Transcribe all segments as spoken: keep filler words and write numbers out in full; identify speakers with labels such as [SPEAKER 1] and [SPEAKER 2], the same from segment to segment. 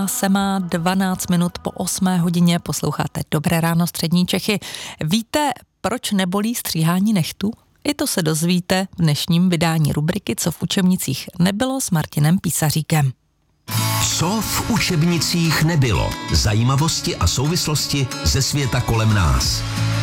[SPEAKER 1] se má dvanáct minut po osmé hodině, posloucháte Dobré ráno střední Čechy. Víte, proč nebolí stříhání nechtů? I to se dozvíte v dnešním vydání rubriky Co v učebnicích nebylo s Martinem Písaříkem.
[SPEAKER 2] Co v učebnicích nebylo? Zajímavosti a souvislosti ze světa kolem nás.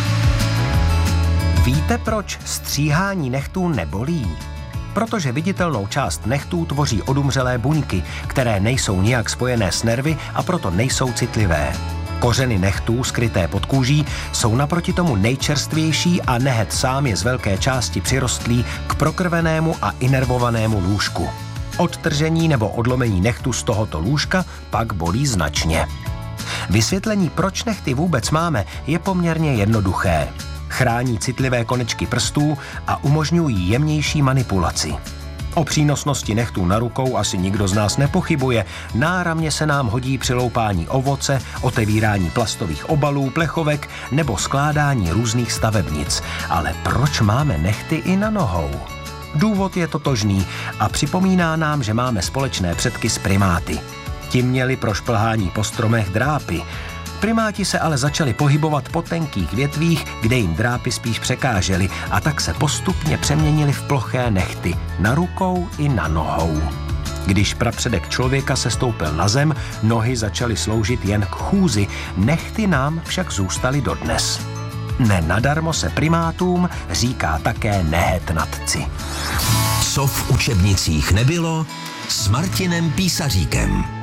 [SPEAKER 3] Víte, proč stříhání nechtů nebolí? Protože viditelnou část nechtů tvoří odumřelé buňky, které nejsou nijak spojené s nervy a proto nejsou citlivé. Kořeny nechtů skryté pod kůží jsou naproti tomu nejčerstvější a nehet sám je z velké části přirostlý k prokrvenému a inervovanému lůžku. Odtržení nebo odlomení nechtu z tohoto lůžka pak bolí značně. Vysvětlení, proč nechty vůbec máme, je poměrně jednoduché. Chrání citlivé konečky prstů a umožňují jemnější manipulaci. O přínosnosti nechtů na rukou asi nikdo z nás nepochybuje. Náramně se nám hodí při loupání ovoce, otevírání plastových obalů, plechovek nebo skládání různých stavebnic. Ale proč máme nechty i na nohou? Důvod je totožný a připomíná nám, že máme společné předky s primáty. Ti měli pro šplhání po stromech drápy. Primáti se ale začali pohybovat po tenkých větvích, kde jim drápy spíš překážely, a tak se postupně přeměnili v ploché nechty na rukou i na nohou. Když prapředek člověka se stoupil na zem, nohy začaly sloužit jen k chůzi, nechty nám však zůstaly dodnes. Nenadarmo se primátům říká také nehetnatci.
[SPEAKER 2] Co v učebnicích nebylo s Martinem Písaříkem.